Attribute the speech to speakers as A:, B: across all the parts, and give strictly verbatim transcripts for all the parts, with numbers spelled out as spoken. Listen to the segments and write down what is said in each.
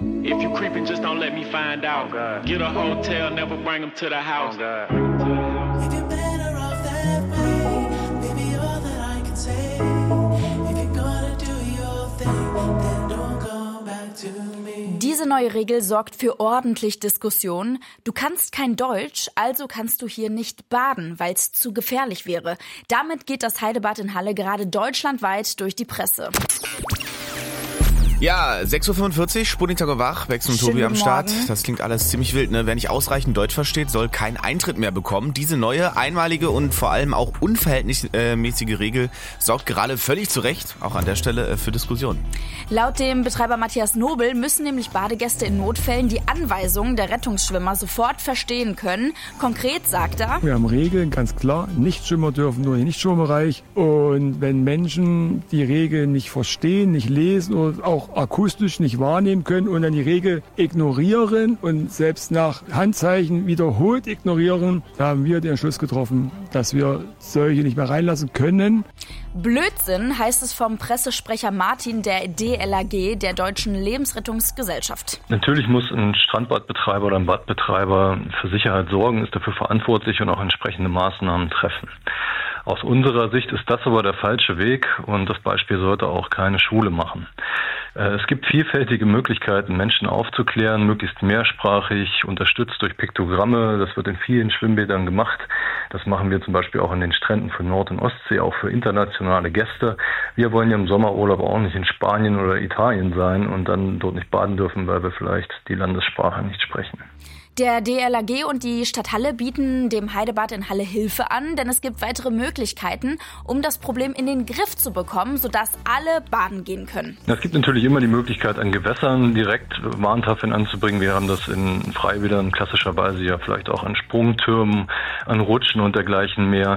A: If you creeping, just don't let me find out. Oh, get a hotel, never bring them to the house. Oh,
B: if you're better off that way, baby, all that I can say. If you're gonna do your thing, then don't come back to me.
C: Diese neue Regel sorgt für ordentlich Diskussion. Du kannst kein Deutsch, also kannst du hier nicht baden, weil es zu gefährlich wäre. Damit geht das Heidebad in Halle gerade deutschlandweit durch die Presse.
D: Ja, sechs Uhr fünfundvierzig, Sputnik Tag und Wach, Bex und Tobi am Start.
C: Morgen.
D: Das klingt alles ziemlich wild, ne? Wer nicht ausreichend Deutsch versteht, soll keinen Eintritt mehr bekommen. Diese neue, einmalige und vor allem auch unverhältnismäßige Regel sorgt gerade völlig zu Recht, auch an der Stelle, für Diskussionen.
C: Laut dem Betreiber Matthias Nobel müssen nämlich Badegäste in Notfällen die Anweisungen der Rettungsschwimmer sofort verstehen können. Konkret sagt er:
E: Wir haben Regeln, ganz klar. Nichtschwimmer dürfen nur in den Nichtschwimmbereich. Und wenn Menschen die Regeln nicht verstehen, nicht lesen oder auch akustisch nicht wahrnehmen können und dann die Regel ignorieren und selbst nach Handzeichen wiederholt ignorieren, da haben wir den Entschluss getroffen, dass wir solche nicht mehr reinlassen können.
C: Blödsinn heißt es vom Pressesprecher Martin der D L R G, der Deutschen Lebensrettungsgesellschaft.
F: Natürlich muss ein Strandbadbetreiber oder ein Badbetreiber für Sicherheit sorgen, ist dafür verantwortlich und auch entsprechende Maßnahmen treffen. Aus unserer Sicht ist das aber der falsche Weg und das Beispiel sollte auch keine Schule machen. Es gibt vielfältige Möglichkeiten, Menschen aufzuklären, möglichst mehrsprachig, unterstützt durch Piktogramme. Das wird in vielen Schwimmbädern gemacht. Das machen wir zum Beispiel auch an den Stränden von Nord- und Ostsee, auch für internationale Gäste. Wir wollen ja im Sommerurlaub auch nicht in Spanien oder Italien sein und dann dort nicht baden dürfen, weil wir vielleicht die Landessprache nicht sprechen.
C: Der D L R G und die Stadt Halle bieten dem Heidebad in Halle Hilfe an, denn es gibt weitere Möglichkeiten, um das Problem in den Griff zu bekommen, sodass alle baden gehen können.
F: Es gibt natürlich immer die Möglichkeit, an Gewässern direkt Warntafeln anzubringen. Wir haben das in Freibädern klassischerweise ja vielleicht auch an Sprungtürmen, an Rutschen und dergleichen mehr.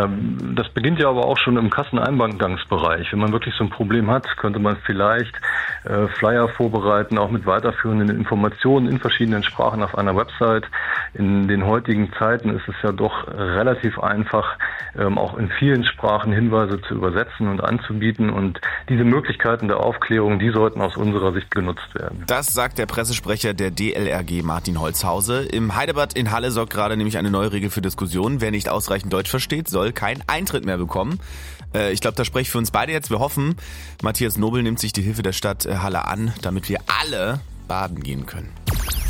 F: Das beginnt ja aber auch schon im Kasseneingangsbereich. Wenn man wirklich so ein Problem hat, könnte man vielleicht Flyer vorbereiten, auch mit weiterführenden Informationen in verschiedenen Sprachen auf einer Website. In den heutigen Zeiten ist es ja doch relativ einfach, ähm, auch in vielen Sprachen Hinweise zu übersetzen und anzubieten. Und diese Möglichkeiten der Aufklärung, die sollten aus unserer Sicht genutzt werden.
D: Das sagt der Pressesprecher der D L R G, Martin Holzhause. Im Heidebad in Halle sorgt gerade nämlich eine neue Regel für Diskussionen. Wer nicht ausreichend Deutsch versteht, soll keinen Eintritt mehr bekommen. Äh, ich glaube, das spreche ich für uns beide jetzt. Wir hoffen, Matthias Nobel nimmt sich die Hilfe der Stadt Halle an, damit wir alle baden gehen können.